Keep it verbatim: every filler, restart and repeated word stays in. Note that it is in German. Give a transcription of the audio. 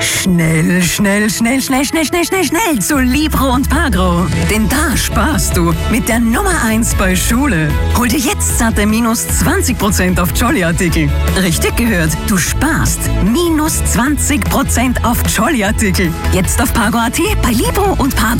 Schnell, schnell, schnell, schnell, schnell, schnell, schnell, schnell zu Libro und Pagro. Denn da sparst du mit der Nummer eins bei Schule. Hol dir jetzt satte minus zwanzig Prozent auf Jolly-Artikel. Richtig gehört, du sparst minus zwanzig Prozent auf Jolly-Artikel. Jetzt auf Pagro punkt at, bei Libro und Pagro.